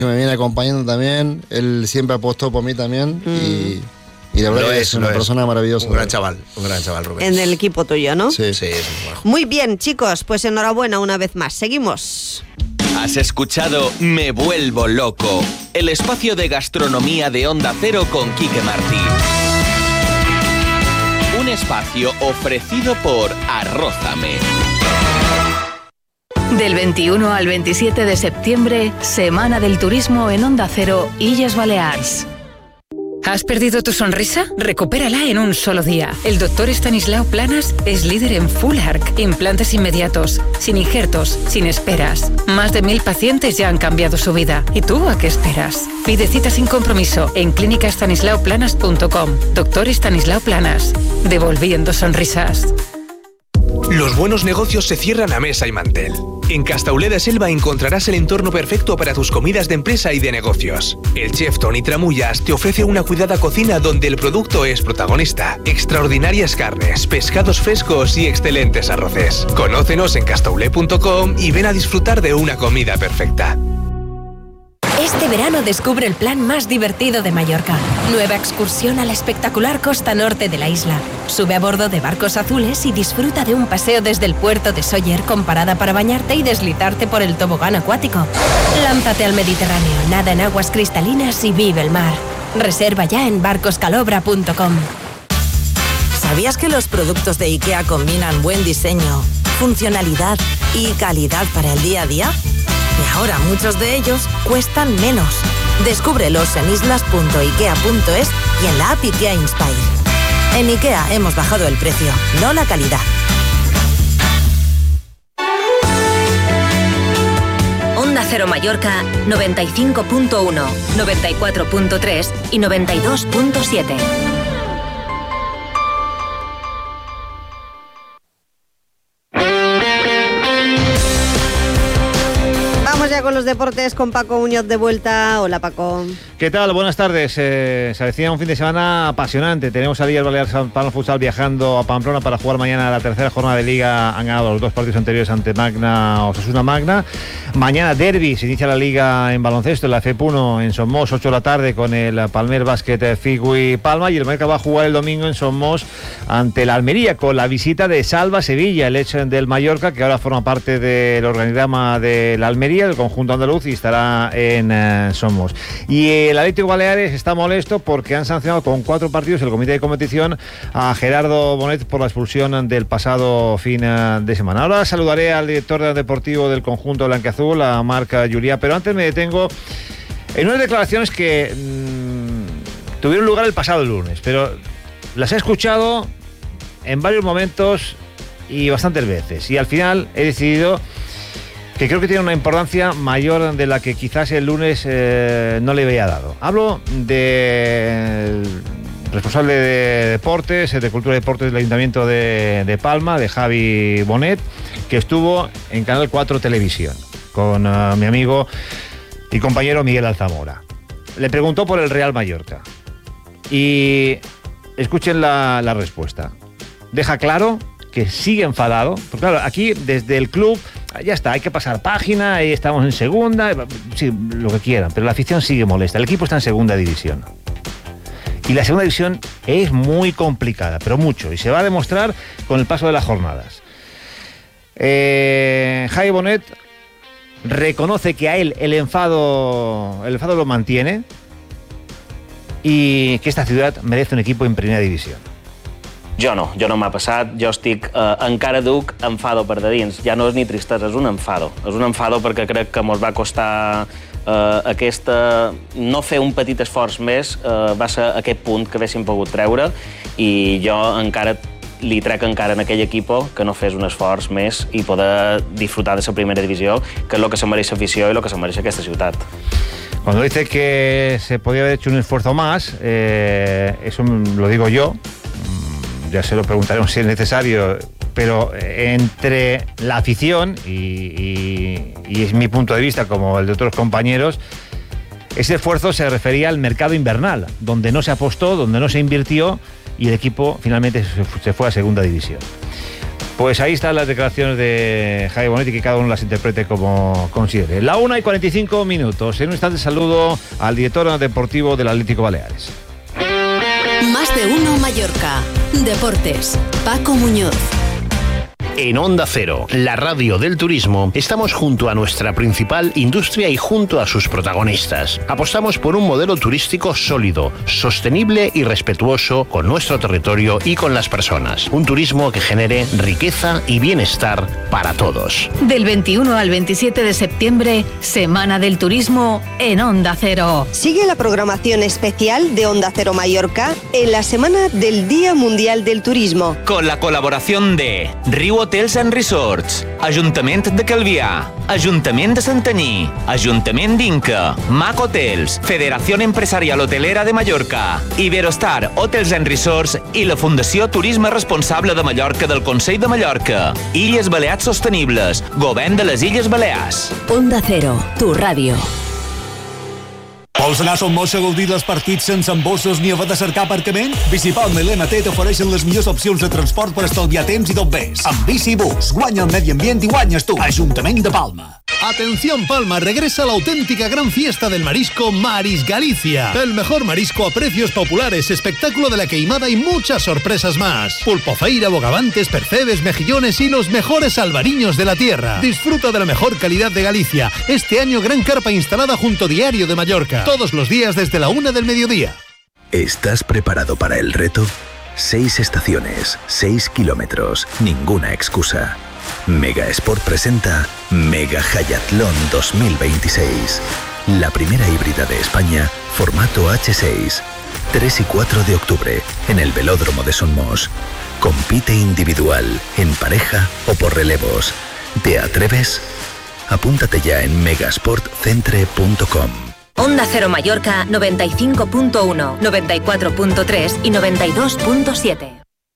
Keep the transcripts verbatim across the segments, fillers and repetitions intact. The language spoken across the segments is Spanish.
que me viene acompañando también. Él siempre apostó por mí también. Mm. Y, y la verdad lo que es, es una persona es. maravillosa. Un gran chaval, un gran chaval, Rubén. En el equipo tuyo, ¿no? Sí, sí, es muy bajo. Muy bien, chicos, pues enhorabuena una vez más. Seguimos. Has escuchado Me Vuelvo Loco, el espacio de gastronomía de Onda Cero con Quique Martí. Un espacio ofrecido por Arrózame. Del veintiuno al veintisiete de septiembre, Semana del Turismo en Onda Cero, Illes Balears. ¿Has perdido tu sonrisa? Recupérala en un solo día. El doctor Estanislao Planas es líder en Full Arc, implantes inmediatos, sin injertos, sin esperas. Más de mil pacientes ya han cambiado su vida. ¿Y tú a qué esperas? Pide cita sin compromiso en clínica estanislao planas punto com. Doctor Estanislao Planas, devolviendo sonrisas. Los buenos negocios se cierran a mesa y mantel. En Castauleda Selva encontrarás el entorno perfecto para tus comidas de empresa y de negocios. El chef Toni Tramullas te ofrece una cuidada cocina donde el producto es protagonista. Extraordinarias carnes, pescados frescos y excelentes arroces. Conócenos en castaulé punto com y ven a disfrutar de una comida perfecta. Este verano descubre el plan más divertido de Mallorca. Nueva excursión a la espectacular costa norte de la isla. Sube a bordo de barcos azules y disfruta de un paseo desde el puerto de Sóller con parada para bañarte y deslizarte por el tobogán acuático. Lánzate al Mediterráneo, nada en aguas cristalinas y vive el mar. Reserva ya en barcos calobra punto com. ¿Sabías que los productos de IKEA combinan buen diseño, funcionalidad y calidad para el día a día? Y ahora muchos de ellos cuestan menos. Descúbrelos en islas punto ikea punto es y en la app IKEA Inspire. En IKEA hemos bajado el precio, no la calidad. Onda Cero Mallorca noventa y cinco punto uno, noventa y cuatro punto tres y noventa y dos punto siete. Ya con los deportes, con Paco Muñoz de vuelta. Hola, Paco. ¿Qué tal? Buenas tardes. Eh, se avecina un fin de semana apasionante. Tenemos a Illes Balears Palma Futsal viajando a Pamplona para jugar mañana la tercera jornada de Liga. Han ganado los dos partidos anteriores ante Magna, Osasuna Magna. Mañana derbi, se inicia la Liga en baloncesto, en la F E P uno en Somos, ocho de la tarde con el Palmer Basket Figui Palma, y el Mallorca va a jugar el domingo en Somos ante la Almería con la visita de Salva Sevilla, el ex del Mallorca, que ahora forma parte del organigrama de la Almería, el conjunto andaluz, y estará en uh, Somos. Y el Atlético Baleares está molesto porque han sancionado con cuatro partidos el comité de competición a Gerardo Bonet por la expulsión del pasado fin de semana. Ahora saludaré al director deportivo del conjunto blanquiazul, a Marc Julià, pero antes me detengo en unas declaraciones que mmm, tuvieron lugar el pasado lunes, pero las he escuchado en varios momentos y bastantes veces, y al final he decidido que creo que tiene una importancia mayor de la que quizás el lunes eh, no le había dado. Hablo del responsable de deportes, de cultura y deportes del Ayuntamiento de, de Palma, de Javi Bonet, que estuvo en Canal cuatro Televisión con uh, mi amigo y compañero Miguel Alzamora. Le preguntó por el Real Mallorca y escuchen la, la respuesta. Deja claro que sigue enfadado, porque claro, aquí desde el club ya está, hay que pasar página, ahí estamos en segunda, sí, lo que quieran, pero la afición sigue molesta. El equipo está en segunda división y la segunda división es muy complicada, pero mucho, y se va a demostrar con el paso de las jornadas. eh, Javi Bonet reconoce que a él el enfado el enfado lo mantiene y que esta ciudad merece un equipo en primera división. Jo no, jo no m'ha passat, jo estic eh, encara duc enfado per de dins, ja no és ni tristesa, és un enfado, és un enfado perquè crec que mos va costar eh, aquesta, no fer un petit esforç més, eh, va ser aquest punt que haguéssim pogut treure, i jo encara li trec encara en aquell equip que no fes un esforç més i poder disfrutar de la primera divisió, que és el que se mereix l'afició i el que se mereix aquesta ciutat. Cuando dice que se podía haber hecho un esfuerzo más, eh, eso lo digo yo, ya se lo preguntaremos si es necesario, pero entre la afición y, y, y es mi punto de vista como el de otros compañeros, ese esfuerzo se refería al mercado invernal, donde no se apostó, donde no se invirtió y el equipo finalmente se fue a segunda división. Pues ahí están las declaraciones de Javi Bonet y que cada uno las interprete como considere. La una y cuarenta y cinco minutos. En un instante saludo al director deportivo del Atlético Baleares. Más de uno Mallorca. Deportes. Paco Muñoz. En Onda Cero, la radio del turismo, estamos junto a nuestra principal industria y junto a sus protagonistas. Apostamos por un modelo turístico sólido, sostenible y respetuoso con nuestro territorio y con las personas. Un turismo que genere riqueza y bienestar para todos. Del veintiuno al veintisiete de septiembre, Semana del Turismo en Onda Cero. Sigue la programación especial de Onda Cero Mallorca en la Semana del Día Mundial del Turismo. Con la colaboración de Riu Hotels and Resorts, Ajuntament de Calvià, Ajuntament de Santanyí, Ajuntament d'Inca, Mac Hotels, Federación Empresarial Hotelera de Mallorca, Iberostar Hotels and Resorts i la Fundació Turisme Responsable de Mallorca del Consell de Mallorca. Illes Balears Sostenibles, Govern de les Illes Balears. Onda Cero, tu ràdio. Vols anar a Son Moix a gaudir dels partits sense embossos ni haver de cercar aparcament? Bicipalma i l'M T t'ofereixen les millors opcions de transport per estalviar temps i tot ves. Amb Bicibús, guanya el medi ambient i guanyes tu. Ajuntament de Palma. Atención Palma, regresa la auténtica gran fiesta del marisco Maris Galicia. El mejor marisco a precios populares, espectáculo de la queimada y muchas sorpresas más. Pulpo feira, bogavantes, percebes, mejillones y los mejores albariños de la tierra. Disfruta de la mejor calidad de Galicia. Este año gran carpa instalada junto Diario de Mallorca. Todos los días desde la una del mediodía. ¿Estás preparado para el reto? Seis estaciones, seis kilómetros, ninguna excusa. Mega Sport presenta Mega Hayatlón dos mil veintiséis. La primera híbrida de España, formato hache seis. tres y cuatro de octubre, en el Velódromo de Son Moix. Compite individual, en pareja o por relevos. ¿Te atreves? Apúntate ya en megasportcentre punto com. Onda Cero Mallorca noventa y cinco punto uno, noventa y cuatro punto tres y noventa y dos punto siete.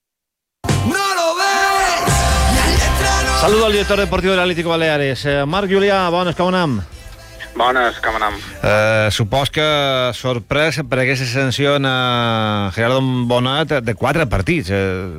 Saludo al director deportivo del Atlético Baleares. Eh, Marc Julià, bones, com anem? Bones, com anem? Eh, supos que sorprès per aquesta sanció a Gerardo Bonet de quatre partits. Eh,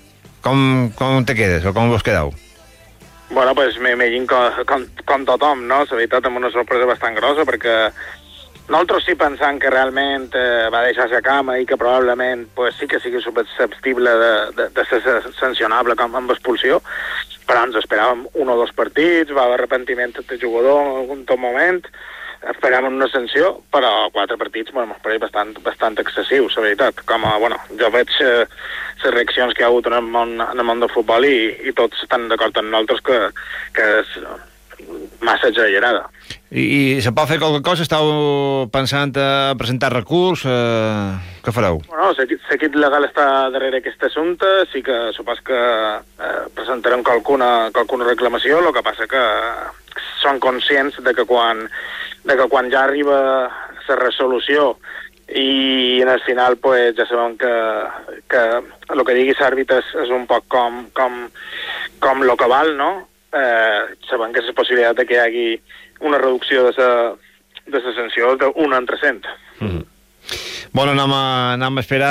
com, com te quedes o com vos quedeu? Bueno, pues m'imagino com, com, com tothom, no? La veritat, amb una sorpresa bastant grossa, perquè nosaltres sí pensant que realment eh, va deixar-se a cama i que probablement pues, sí que sigui susceptible de, de, de ser sancionable com amb expulsió, però ens esperàvem un o dos partits, va haver arrepentiment de jugador en algun tot moment, esperàvem una sanció, però quatre partits bueno, m'ho pareix bastant, bastant excessiu, la veritat. Com a, bueno, jo veig eh, les reaccions que hi ha hagut en el món, en el món del futbol i, i tots estan d'acord amb nosaltres que, que és massa exagerada. I, i se pot fer qualque cosa? Estàu pensant a presentar recurs? Eh, què fareu? Bueno, l'equip legal està darrere aquest assumpte, sí que supos que eh, presentarem qualcuna, qualcuna reclamació, el que passa que són conscients de que quan, de que quan ja arriba la resolució i en el final pues, ja sabem que, que el que digui l'àrbitre és, és un poc com, com, com lo que val, no? Eh, sabem que és la possibilitat de que hi hagi una reducció de la de la sanció d'un entre cent. Mm-hmm. Bueno, anem a, anem a esperar.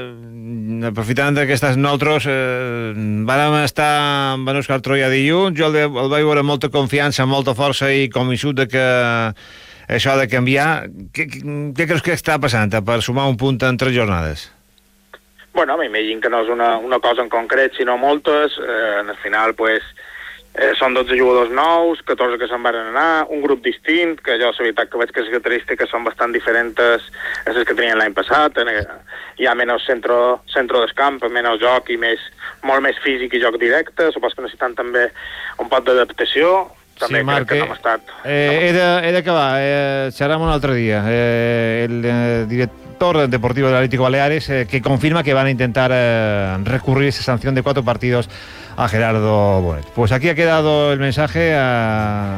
Eh, aprofitant d'aquestes nosaltres, eh, vam estar amb Òscar Troia dilluns, jo el, el vaig veure amb molta confiança, amb molta força i convençut de que això ha de canviar. Què, què creus que està passant per sumar un punt en tres jornades? Bueno, m'imagino que no és una, una cosa en concret, sinó moltes. Eh, al final, pues, Eh, són dotze jugadors nous, catorze que se'n van anar, un grup distint, que jo la veritat que veig que les característiques són bastant diferents a les que tenien l'any passat. Hi ha menys centro, centro d'escamp, menys joc i més, molt més físic i joc directe. Supos que necessiten també un pot d'adaptació. També sí, Marc, crec que no hem estat... Eh, he d'acabar, eh, xerrem un altre dia. Eh, el eh, director deportivo del Atlético Baleares eh, que confirma que van a intentar eh, recurrir esa sanción de cuatro partidos a Gerardo Bonet. Pues aquí ha quedado el mensaje a,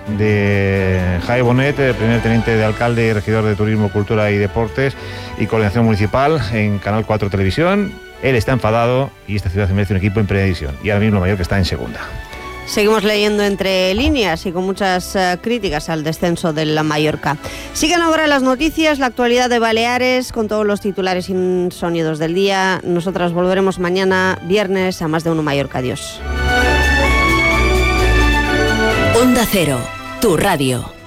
de Javi Bonet, el primer teniente de alcalde y regidor de Turismo, Cultura y Deportes y Coordinación Municipal en Canal cuatro Televisión. Él está enfadado y esta ciudad merece un equipo en primera división y ahora mismo Mallorca está en segunda. Seguimos leyendo entre líneas y con muchas uh, críticas al descenso de la Mallorca. Siguen ahora las noticias, la actualidad de Baleares, con todos los titulares insólitos del día. Nosotras volveremos mañana, viernes, a Más de Uno Mallorca. Adiós. Onda Cero, tu radio.